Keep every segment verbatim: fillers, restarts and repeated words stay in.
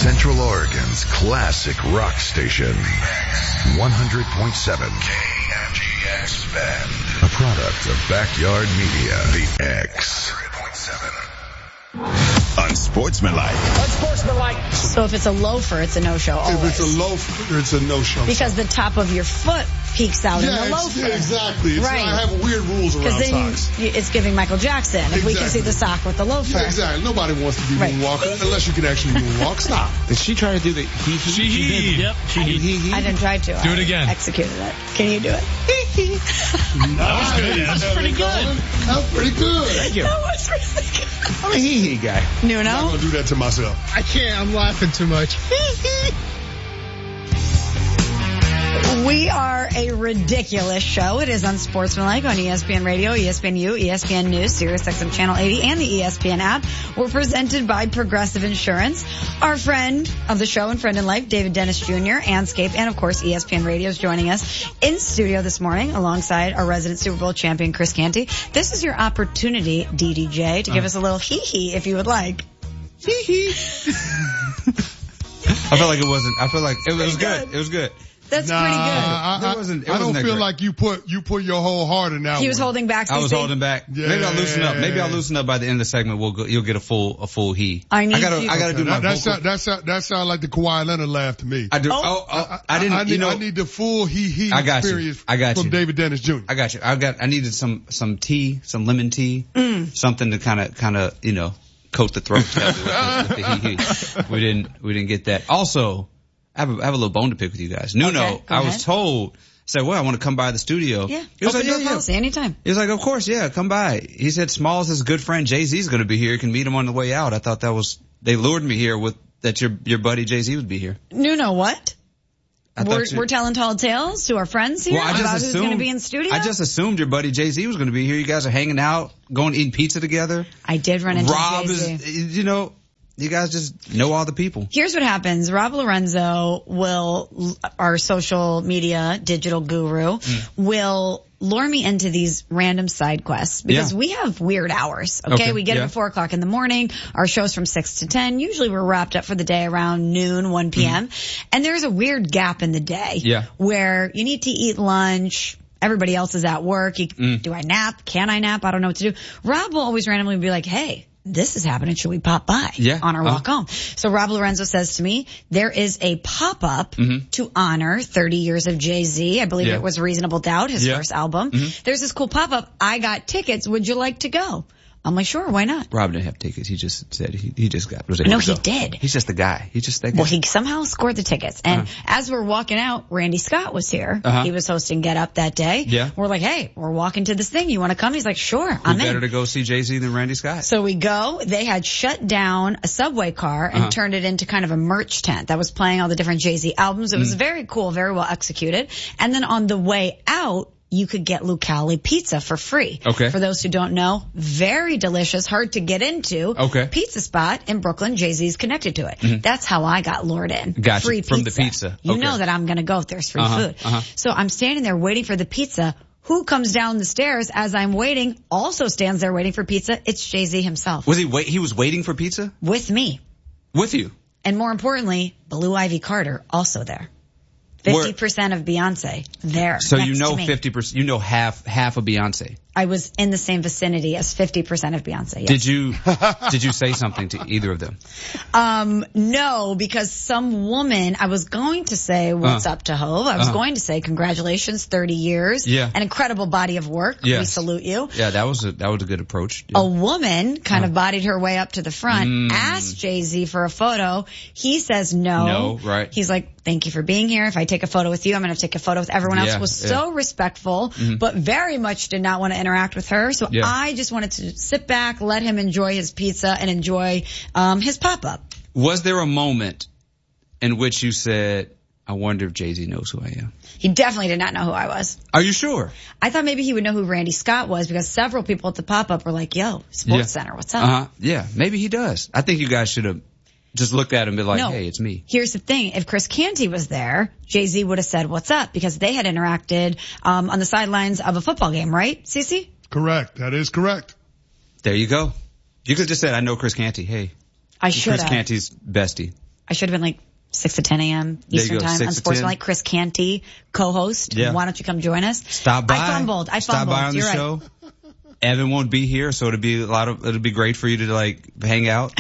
Central Oregon's classic rock station. one hundred point seven K M G X Bend. A product of Backyard Media. The X. one hundred point seven Unsportsmanlike. Unsportsmanlike. So if it's a loafer, it's a no-show always. If it's a loafer, it's a no-show. Because the top of your foot peeks out yeah, in the loafer. Yeah, exactly. It's, right. I have weird rules around then socks. You, it's giving Michael Jackson. If Exactly. we can see the sock with the loafer. Yeah, exactly. Nobody wants to be right. moonwalker unless you can actually moonwalk. Stop. Did she try to do the he he? She he. Yep. She I, he. he. I didn't try to. Do I it again. Executed it. Can you do it? That was good. That's pretty good. That's pretty good. Thank you. That was really good. I'm a hee hee guy. Nuno? I'm not going to do that to myself. I can't. I'm laughing too much. We are a ridiculous show. It is Unsportsmanlike on E S P N Radio, E S P N U, E S P N News, Sirius X M Channel eighty, and the E S P N app. We're presented by Progressive Insurance. Our friend of the show and friend in life, David Dennis Junior, Anscape, and of course E S P N Radio is joining us in studio this morning alongside our resident Super Bowl champion, Chris Canty. This is your opportunity, D D J, to give uh. us a little hee-hee if you would like. Hee-hee. I felt like it wasn't, I feel like it was good. It was good. That's nah, pretty good. I, I, wasn't, it I don't wasn't feel great. like you put you put your whole heart in that. He was one. holding back. C C. I was holding back. Yeah. Maybe I'll loosen up. Maybe I'll loosen up by the end of the segment. We'll go, you'll get a full a full he. I need. I gotta you. I gotta do that, my that vocal. Sound, that sound that sound like the Kawhi Leonard laugh to me. I do. Oh, oh, oh I, I didn't. I need, you know, I need the full he he I got you. experience I got from you. David Dennis Junior I got you. I got. I needed some some tea, some lemon tea, mm. something to kind of kind of you know coat the throat with, with, with the he he. We didn't we didn't get that. Also, I have a, I have a little bone to pick with you guys. Nuno, okay, I ahead. was told. Said, well, I want to come by the studio. Yeah. He was Open like, your yeah, policy yeah. anytime. He was like, of course, yeah, come by. He said, Smalls, his good friend Jay-Z's going to be here. You can meet him on the way out. I thought that was, they lured me here with, that your, your buddy Jay-Z would be here. Nuno, what? I We're, you, we're telling tall tales to our friends here well, I just about assumed, who's going to be in studio? I just assumed your buddy Jay-Z was going to be here. You guys are hanging out, going eating pizza together. I did run into Rob Jay-Z. is, you know, you guys just know all the people. Here's what happens. Rob Lorenzo will, our social media digital guru, mm. will lure me into these random side quests because yeah. we have weird hours. Okay. okay. We get yeah. up at four o'clock in the morning. Our show's from six to ten. Usually we're wrapped up for the day around noon, one p.m. Mm. And there's a weird gap in the day yeah. where you need to eat lunch. Everybody else is at work. You, mm. Do I nap? Can I nap? I don't know what to do. Rob will always randomly be like, hey, this is happening. Should we pop by yeah. on our walk uh-huh. home? So Rob Lorenzo says to me, there is a pop-up mm-hmm. to honor thirty years of Jay-Z. I believe yeah. it was Reasonable Doubt, his yeah. first album. Mm-hmm. There's this cool pop-up. I got tickets. Would you like to go? I'm like, sure, why not? Rob didn't have tickets. He just said he, he just got. Was no, he go. did. He's just the guy. He's just that guy. Well, he somehow scored the tickets. And uh-huh. as we're walking out, Randy Scott was here. Uh-huh. He was hosting Get Up that day. Yeah. We're like, hey, we're walking to this thing. You want to come? He's like, sure, Who I'm better in. to go see Jay-Z than Randy Scott? So we go. They had shut down a subway car and uh-huh. turned it into kind of a merch tent that was playing all the different Jay-Z albums. It was mm. very cool, very well executed. And then on the way out, you could get Lucali pizza for free. Okay. For those who don't know, very delicious, hard to get into. Okay. Pizza spot in Brooklyn. Jay-Z's connected to it. Mm-hmm. That's how I got lured in. Gotcha. Free pizza. From the pizza. You okay. know that I'm gonna go if there's free uh-huh. food. Uh-huh. So I'm standing there waiting for the pizza. Who comes down the stairs as I'm waiting, also stands there waiting for pizza? It's Jay-Z himself. Was he wait? He was waiting for pizza? With me. With you? And more importantly, Blue Ivy Carter also there. fifty percent of Beyonce there. So next you know to me. fifty percent, you know half, half of Beyonce. I was in the same vicinity as fifty percent of Beyonce. Yes. Did you, did you say something to either of them? Um, no, because some woman, I was going to say, what's uh, up to Hove? I was uh, going to say, congratulations, thirty years. Yeah. An incredible body of work. Yes. We salute you. Yeah, that was a, that was a good approach. Yeah. A woman kind uh, of bodied her way up to the front, mm, asked Jay-Z for a photo. He says no. No, right. He's like, thank you for being here. If I take a photo with you, I'm going to take a photo with everyone else. Yeah, Was yeah. so respectful, mm-hmm. but very much did not want to interact with her. So yeah. I just wanted to sit back, let him enjoy his pizza and enjoy um his pop-up. Was there a moment in which you said, I wonder if Jay-Z knows who I am? He definitely did not know who I was. Are you sure? I thought maybe he would know who Randy Scott was because several people at the pop-up were like, yo, Sports yeah. Center, what's up? Uh-huh. Yeah, maybe he does. I think you guys should have just looked at him and been like, no. hey, it's me. Here's the thing. If Chris Canty was there, Jay-Z would have said, what's up? Because they had interacted um on the sidelines of a football game, right, Cece? Correct. That is correct. There you go. You could have just said, I know Chris Canty. Hey. I should Chris have. Canty's bestie. I should have been like six to ten a.m. Eastern go, time on Sportsmanlike. Chris Canty, co-host. Yeah. Why don't you come join us? Stop by. I fumbled. I Stop fumbled. by on the You're right. show. Evan won't be here, so it'll be a lot of, it'll be great for you to like hang out.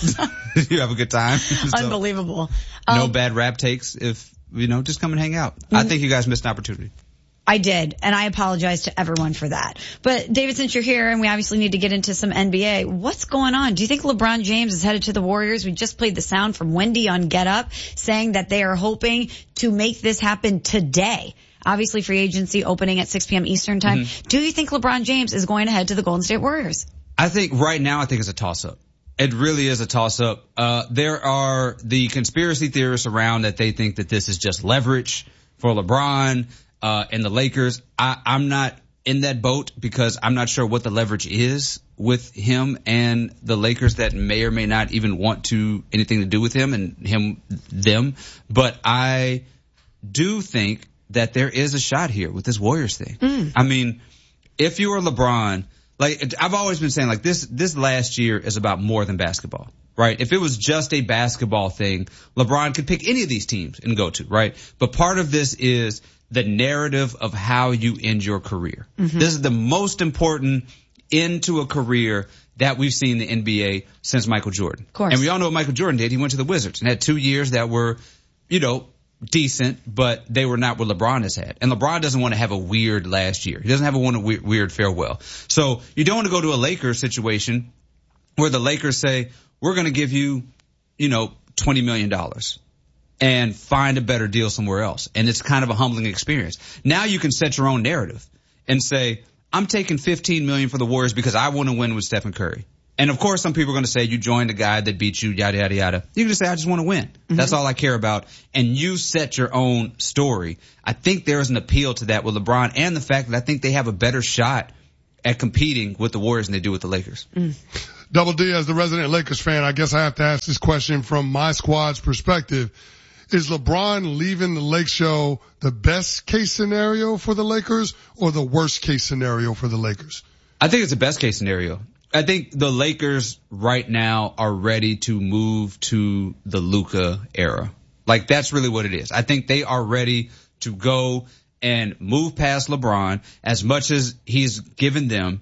You have a good time. So, Unbelievable. no Um, bad rap takes if, you know, just come and hang out. I think you guys missed an opportunity. I did, and I apologize to everyone for that. But David, since you're here, and we obviously need to get into some N B A, what's going on? Do you think LeBron James is headed to the Warriors? We just played the sound from Wendy on Get Up saying that they are hoping to make this happen today. Obviously, free agency opening at six p.m. Eastern time. Mm-hmm. Do you think LeBron James is going to head to the Golden State Warriors? I think right now, I think it's a toss-up. It really is a toss-up. Uh, there are the conspiracy theorists around that they think that this is just leverage for LeBron. Uh, and the Lakers, I, I'm not in that boat because I'm not sure what the leverage is with him and the Lakers that may or may not even want to anything to do with him and him, them. But I do think that there is a shot here with this Warriors thing. Mm. I mean, if you are LeBron, like I've always been saying, like this, this last year is about more than basketball. Right? If it was just a basketball thing, LeBron could pick any of these teams and go to, right? But part of this is the narrative of how you end your career. Mm-hmm. This is the most important end to a career that we've seen in the N B A since Michael Jordan. Of course. And we all know what Michael Jordan did. He went to the Wizards and had two years that were, you know, decent, but they were not what LeBron has had. And LeBron doesn't want to have a weird last year. He doesn't have a want a weird, weird farewell. So you don't want to go to a Lakers situation where the Lakers say, we're going to give you, you know, twenty million dollars and find a better deal somewhere else. And it's kind of a humbling experience. Now you can set your own narrative and say, I'm taking fifteen million dollars for the Warriors because I want to win with Stephen Curry. And of course, some people are going to say you joined a guy that beat you, yada, yada, yada. You can just say, I just want to win. Mm-hmm. That's all I care about. And you set your own story. I think there is an appeal to that with LeBron and the fact that I think they have a better shot at competing with the Warriors than they do with the Lakers. Mm. Double D, as the resident Lakers fan, I guess I have to ask this question from my squad's perspective. Is LeBron leaving the Lake Show the best case scenario for the Lakers or the worst case scenario for the Lakers? I think it's the best case scenario. I think the Lakers right now are ready to move to the Luka era. Like that's really what it is. I think they are ready to go and move past LeBron as much as he's given them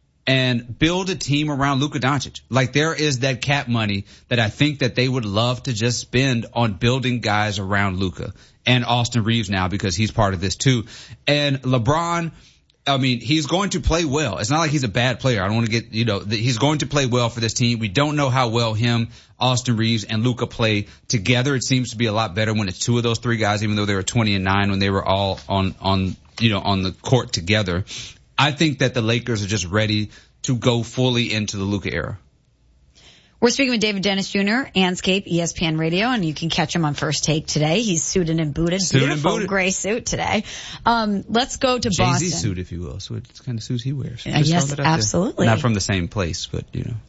and build a team around Luka Doncic. Like there is that cap money that I think that they would love to just spend on building guys around Luka and Austin Reeves now because he's part of this too. And LeBron, I mean, he's going to play well. It's not like he's a bad player. I don't want to get, you know, he's going to play well for this team. We don't know how well him, Austin Reeves, and Luka play together. It seems to be a lot better when it's two of those three guys, even though they were twenty and nine when they were all on, on, you know, on the court together. I think that the Lakers are just ready to go fully into the Luka era. We're speaking with David Dennis Junior, Anscape, E S P N Radio, and you can catch him on First Take today. He's suited and booted. Suited Beautiful and booted. Gray suit today. Um, let's go to Jay-Z Boston. suit, if you will. So it's kind of suits he wears. Uh, Just yes, throw that out there. absolutely. Not from the same place, but, you know.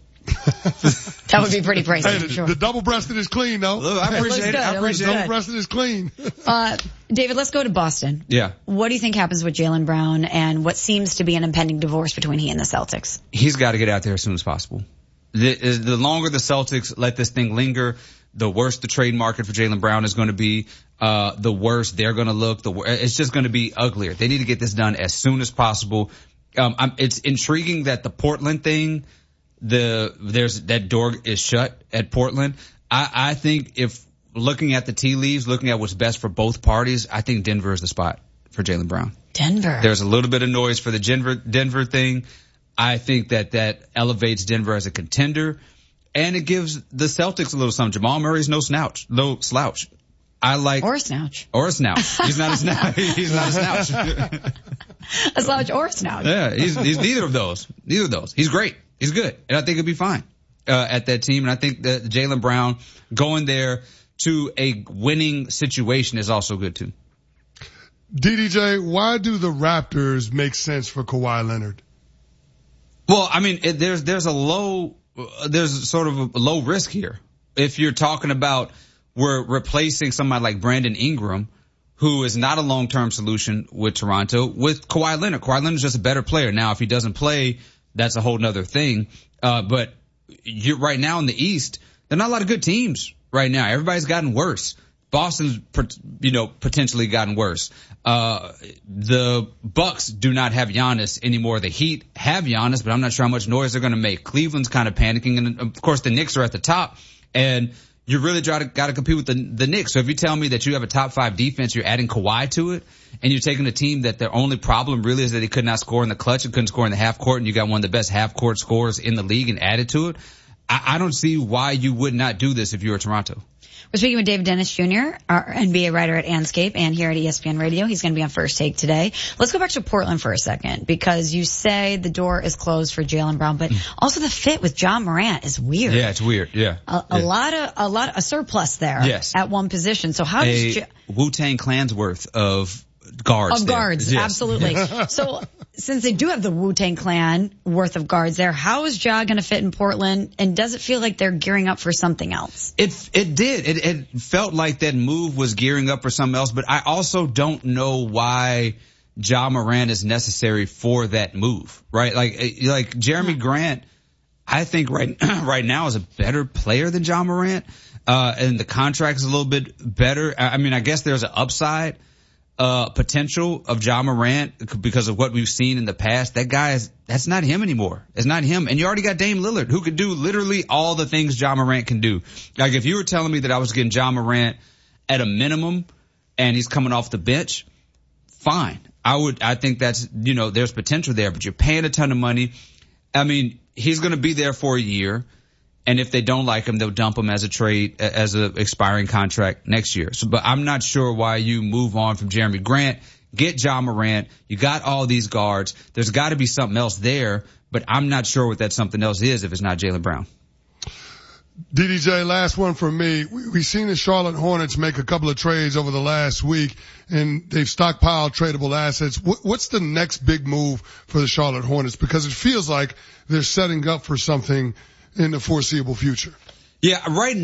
That would be pretty pricey, Hey, for the, sure. the double-breasted is clean, though. Look, I It looks appreciate it. good. I It looks appreciate good. it. Double-breasted is clean. Uh, David, let's go to Boston. Yeah. What do you think happens with Jaylen Brown and what seems to be an impending divorce between he and the Celtics? He's got to get out there as soon as possible. The, the longer the Celtics let this thing linger, the worse the trade market for Jaylen Brown is going to be. Uh, the worse they're going to look. The wor- it's just going to be uglier. They need to get this done as soon as possible. Um, I'm, it's intriguing that the Portland thing, the there's that door is shut at Portland. I, I think if looking at the tea leaves, looking at what's best for both parties, I think Denver is the spot for Jaylen Brown. Denver. There's a little bit of noise for the Denver Denver thing. I think that that elevates Denver as a contender, and it gives the Celtics a little something. Jamal Murray's no slouch, no slouch. I like or a snouch. Or a slouch. He's not a slouch. He's not a slouch. A slouch or a snouch. Yeah, he's he's neither of those. Neither of those. He's great. He's good, and I think he'll be fine uh, at that team. And I think that Jaylen Brown going there to a winning situation is also good too. D D J, why do the Raptors make sense for Kawhi Leonard? Well, I mean, it, there's there's a low, uh, there's sort of a low risk here. If you're talking about we're replacing somebody like Brandon Ingram, who is not a long-term solution with Toronto, with Kawhi Leonard. Kawhi Leonard's just a better player. Now, if he doesn't play, that's a whole nother thing. Uh, but you're right now in the East, there are not a lot of good teams right now. Everybody's gotten worse. Boston's, you know, potentially gotten worse. Uh, the Bucks do not have Giannis anymore. The Heat have Giannis, but I'm not sure how much noise they're going to make. Cleveland's kind of panicking, and of course the Knicks are at the top, and you really try to got to compete with the the Knicks. So if you tell me that you have a top five defense, you're adding Kawhi to it, and you're taking a team that their only problem really is that they could not score in the clutch and couldn't score in the half court, and you got one of the best half court scorers in the league and added to it. I, I don't see why you would not do this if you were Toronto. We're speaking with David Dennis Junior, our N B A writer at Anscape and here at E S P N Radio. He's going to be on First Take today. Let's go back to Portland for a second, because you say the door is closed for Jaylen Brown, but also the fit with Ja Morant is weird. Yeah, it's weird. Yeah. A, a yeah. lot of, a lot, a surplus there. Yes. At one position. So how a does Ja- Wu-Tang Clan's worth of guards Of there. guards, Yes. absolutely. So since they do have the Wu-Tang Clan worth of guards there, how is Ja going to fit in Portland? And does it feel like they're gearing up for something else? It it did. It, it felt like that move was gearing up for something else, but I also don't know why Ja Morant is necessary for that move, right? Like like Jeremy Grant, I think right right now is a better player than Ja Morant, uh, and the contract is a little bit better. I mean, I guess there's an upside uh potential of Ja Morant because of what we've seen in the past. That guy is, that's not him anymore. It's not him. And you already got Dame Lillard, who could do literally all the things Ja Morant can do. Like if you were telling me that I was getting Ja Morant at a minimum and he's coming off the bench, fine. I would, I think that's, you know, there's potential there, but you're paying a ton of money. I mean, he's going to be there for a year. And if they don't like him, they'll dump him as a trade, as an expiring contract next year. So, but I'm not sure why you move on from Jeremy Grant, get Ja Morant. You got all these guards. There's got to be something else there, but I'm not sure what that something else is if it's not Jaylen Brown. D D J, last one from me. We, we've seen the Charlotte Hornets make a couple of trades over the last week, and they've stockpiled tradable assets. What, what's the next big move for the Charlotte Hornets? Because it feels like they're setting up for something in the foreseeable future. Yeah, right